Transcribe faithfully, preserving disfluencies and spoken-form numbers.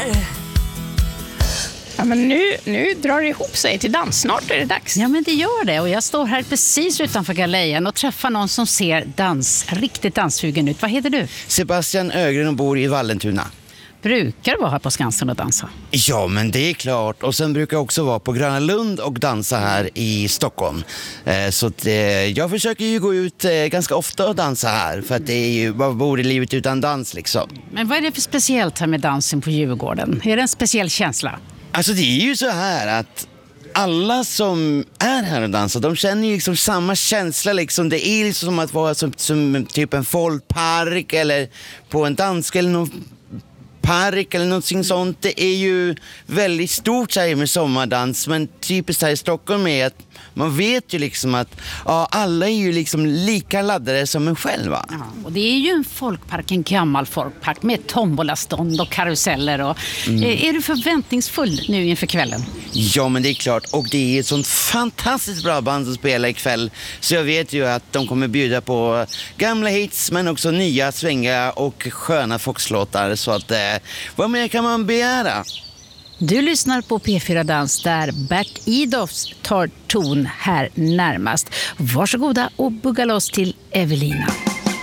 Ja, men nu, nu drar det ihop sig till dans. Snart är det dags. Ja, men det gör det. Och jag står här precis utanför galejen och träffar någon som ser dans, riktigt danssugen ut. Vad heter du? Sebastian Ögren och bor i Vallentuna. Brukar du vara här på Skansen och dansa? Ja, men det är klart. Och sen brukar jag också vara på Gröna Lund och dansa här i Stockholm. Eh, så att, eh, jag försöker ju gå ut eh, ganska ofta och dansa här. För att det är ju, vad bor i livet utan dans liksom? Men vad är det för speciellt här med dansen på Djurgården? Är det en speciell känsla? Alltså det är ju så här att alla som är här och dansar, de känner ju liksom samma känsla liksom. Det är liksom som att vara som, som typ en folkpark eller på en dansk eller någon park eller någonting sånt. Det är ju väldigt stort så här med sommardans, men typiskt här i Stockholm är att man vet ju liksom att ja, alla är ju liksom lika laddade som en själv. Va? Ja, och det är ju en folkpark, en gammal folkpark med tombolastånd och karuseller. Och, mm. Är du förväntningsfull nu inför kvällen? Ja, men det är klart. Och det är ett sånt fantastiskt bra band som spelar ikväll. Så jag vet ju att de kommer bjuda på gamla hits men också nya, svänga och sköna foxlåtar. Så att, eh, vad mer kan man begära? Du lyssnar på P fyra Dans där Bert Idolfs tar ton här närmast. Varsågoda och bugga loss till Evelina.